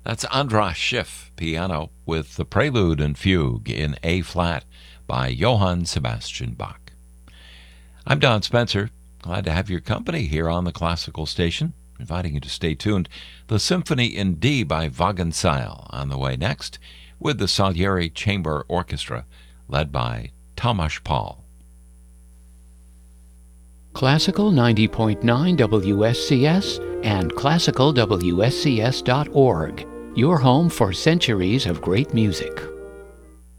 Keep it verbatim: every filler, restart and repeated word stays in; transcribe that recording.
That's Andras Schiff piano with the Prelude and Fugue in A-flat by Johann Sebastian Bach. I'm Don Spencer. Glad to have your company here on the Classical Station. Inviting you to stay tuned. The Symphony in D by Wagenseil on the way next with the Salieri Chamber Orchestra led by Tomasz Paul. Classical ninety point nine W S C S and classical W S C S dot org, your home for centuries of great music.